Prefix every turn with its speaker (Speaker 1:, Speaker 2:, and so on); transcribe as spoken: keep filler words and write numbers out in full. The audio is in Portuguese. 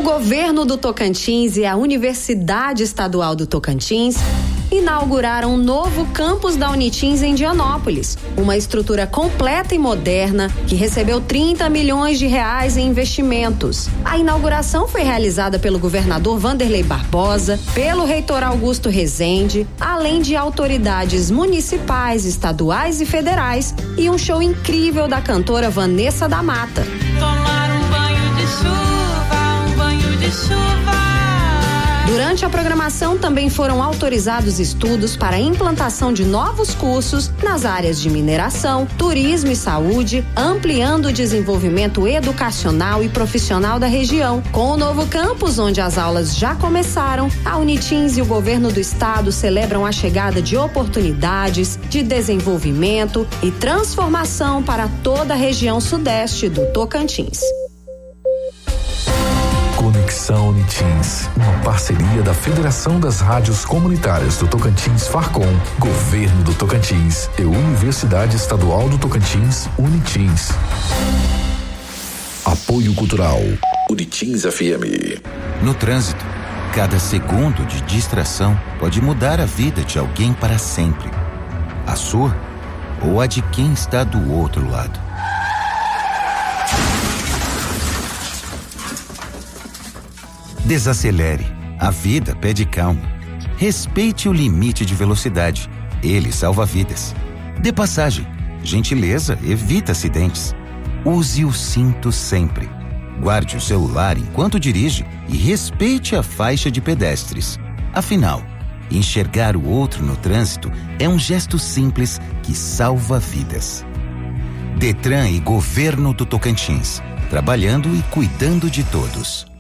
Speaker 1: governo do Tocantins e a Universidade Estadual do Tocantins inauguraram um novo campus da Unitins em Dianópolis, uma estrutura completa e moderna que recebeu trinta milhões de reais em investimentos. A inauguração foi realizada pelo governador Wanderley Barbosa, pelo reitor Augusto Rezende, além de autoridades municipais, estaduais e federais, e um show incrível da cantora Vanessa da Mata.
Speaker 2: Tomar um banho de chuva, um banho de chuva.
Speaker 1: Durante a programação também foram autorizados estudos para a implantação de novos cursos nas áreas de mineração, turismo e saúde, ampliando o desenvolvimento educacional e profissional da região. Com o novo campus, onde as aulas já começaram, a Unitins e o governo do estado celebram a chegada de oportunidades, de desenvolvimento e transformação para toda a região sudeste do Tocantins.
Speaker 3: Conexão Unitins, uma parceria da Federação das Rádios Comunitárias do Tocantins Farcom, Governo do Tocantins e Universidade Estadual do Tocantins, Unitins. Apoio Cultural, Unitins F M.
Speaker 4: No trânsito, cada segundo de distração pode mudar a vida de alguém para sempre. A sua ou a de quem está do outro lado. Desacelere. A vida pede calma. Respeite o limite de velocidade. Ele salva vidas. Dê passagem. Gentileza evita acidentes. Use o cinto sempre. Guarde o celular enquanto dirige e respeite a faixa de pedestres. Afinal, enxergar o outro no trânsito é um gesto simples que salva vidas. Detran e Governo do Tocantins. Trabalhando e cuidando de todos.